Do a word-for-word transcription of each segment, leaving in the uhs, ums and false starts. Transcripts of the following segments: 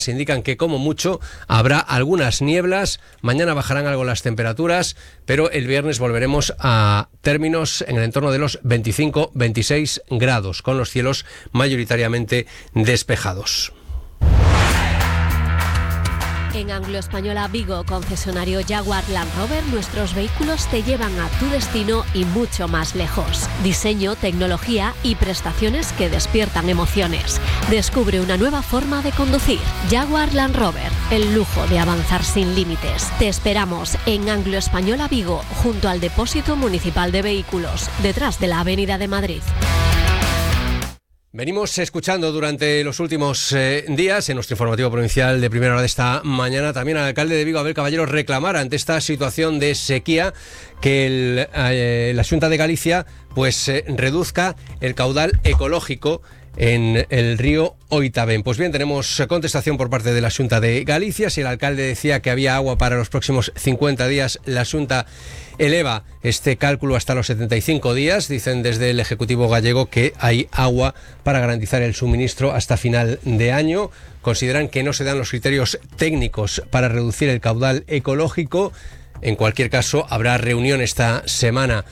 Se indican que como mucho habrá algunas nieblas, mañana bajarán algo las temperaturas, pero el viernes volveremos a términos en el entorno de los veinticinco a veintiséis grados, con los cielos mayoritariamente despejados. En Anglo Española Vigo, concesionario Jaguar Land Rover, nuestros vehículos te llevan a tu destino y mucho más lejos. Diseño, tecnología y prestaciones que despiertan emociones. Descubre una nueva forma de conducir. Jaguar Land Rover, el lujo de avanzar sin límites. Te esperamos en Anglo Española Vigo, junto al Depósito Municipal de Vehículos, detrás de la Avenida de Madrid. Venimos escuchando durante los últimos eh, días en nuestro informativo provincial de primera hora de esta mañana también al alcalde de Vigo, Abel Caballero, reclamar ante esta situación de sequía que el, eh, la Xunta de Galicia pues eh, reduzca el caudal ecológico en el río Oitavén. Pues bien, tenemos contestación por parte de la Xunta de Galicia. Si el alcalde decía que había agua para los próximos cincuenta días, la Xunta eleva este cálculo hasta los setenta y cinco días. Dicen desde el Ejecutivo gallego que hay agua para garantizar el suministro hasta final de año. Consideran que no se dan los criterios técnicos para reducir el caudal ecológico. En cualquier caso, habrá reunión esta semana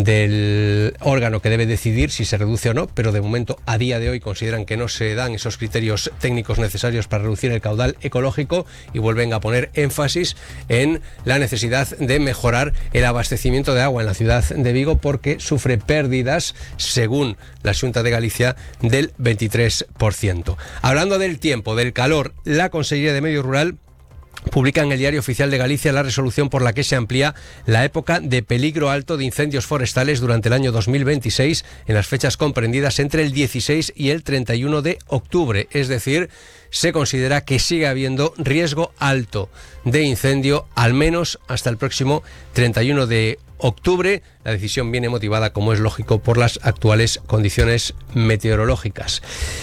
del órgano que debe decidir si se reduce o no, pero de momento, a día de hoy, consideran que no se dan esos criterios técnicos necesarios para reducir el caudal ecológico y vuelven a poner énfasis en la necesidad de mejorar el abastecimiento de agua en la ciudad de Vigo porque sufre pérdidas, según la Xunta de Galicia, del veintitrés por ciento. Hablando del tiempo, del calor, la Consellería de Medio Rural publica en el Diario Oficial de Galicia la resolución por la que se amplía la época de peligro alto de incendios forestales durante el año dos mil veintiséis en las fechas comprendidas entre el dieciséis y el treinta y uno de octubre. Es decir, se considera que sigue habiendo riesgo alto de incendio al menos hasta el próximo treinta y uno de octubre. La decisión viene motivada, como es lógico, por las actuales condiciones meteorológicas.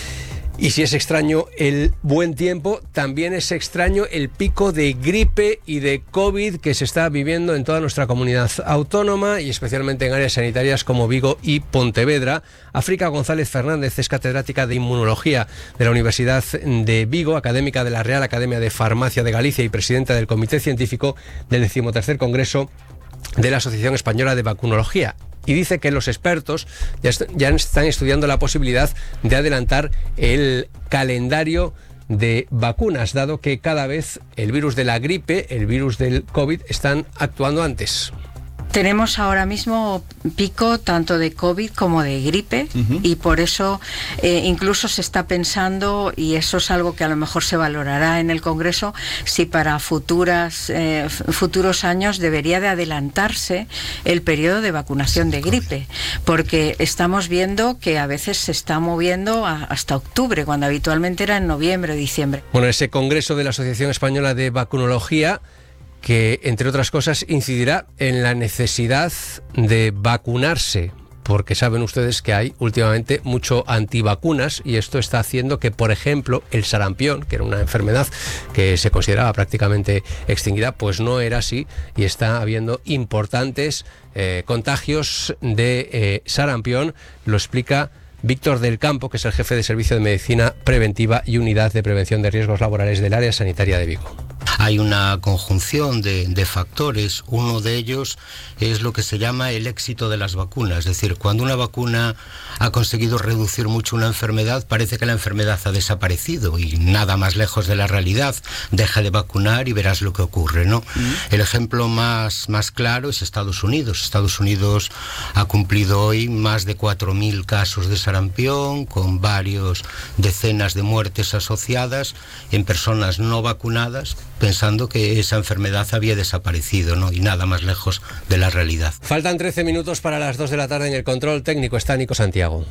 Y si es extraño el buen tiempo, también es extraño el pico de gripe y de COVID que se está viviendo en toda nuestra comunidad autónoma y especialmente en áreas sanitarias como Vigo y Pontevedra. África González Fernández es catedrática de Inmunología de la Universidad de Vigo, académica de la Real Academia de Farmacia de Galicia y presidenta del Comité Científico del decimotercer Congreso de la Asociación Española de Vacunología. Y dice que los expertos ya, est- ya están estudiando la posibilidad de adelantar el calendario de vacunas, dado que cada vez el virus de la gripe, el virus del COVID, están actuando antes. Tenemos ahora mismo pico tanto de COVID como de gripe uh-huh. y por eso eh, incluso se está pensando, y eso es algo que a lo mejor se valorará en el Congreso, si para futuras eh, futuros años debería de adelantarse el periodo de vacunación de gripe, porque estamos viendo que a veces se está moviendo a, hasta octubre, cuando habitualmente era en noviembre o diciembre. Bueno, ese Congreso de la Asociación Española de Vacunología, que, entre otras cosas, incidirá en la necesidad de vacunarse, porque saben ustedes que hay últimamente mucho antivacunas y esto está haciendo que, por ejemplo, el sarampión, que era una enfermedad que se consideraba prácticamente extinguida, pues no era así y está habiendo importantes eh, contagios de eh, sarampión. Lo explica Víctor del Campo, que es el jefe de Servicio de Medicina Preventiva y Unidad de Prevención de Riesgos Laborales del Área Sanitaria de Vigo. Hay una conjunción de, de factores. Uno de ellos es lo que se llama el éxito de las vacunas. Es decir, cuando una vacuna ha conseguido reducir mucho una enfermedad, parece que la enfermedad ha desaparecido y nada más lejos de la realidad. Deja de vacunar y verás lo que ocurre, ¿no? Mm. El ejemplo más, más claro es Estados Unidos. Estados Unidos ha cumplido hoy más de cuatro mil casos de sarampión, con varios decenas de muertes asociadas en personas no vacunadas, pensando que esa enfermedad había desaparecido, ¿no? Y nada más lejos de la realidad. Faltan trece minutos para las dos de la tarde. En el control técnico está Nico Santiago.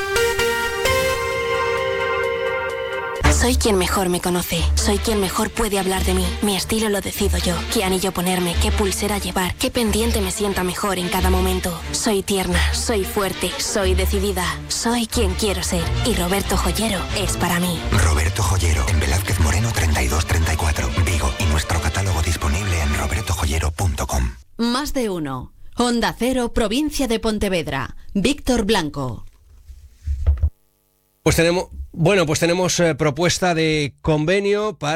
Soy quien mejor me conoce, soy quien mejor puede hablar de mí. Mi estilo lo decido yo, qué anillo ponerme, qué pulsera llevar, qué pendiente me sienta mejor en cada momento. Soy tierna, soy fuerte, soy decidida, soy quien quiero ser. Y Roberto Joyero es para mí. Roberto Joyero, en Velázquez Moreno treinta y dos treinta y cuatro, Vigo, y nuestro catálogo disponible en roberto joyero punto com. Más de uno. Onda Cero, provincia de Pontevedra. Víctor Blanco. Pues tenemos, bueno, pues tenemos eh, propuesta de convenio para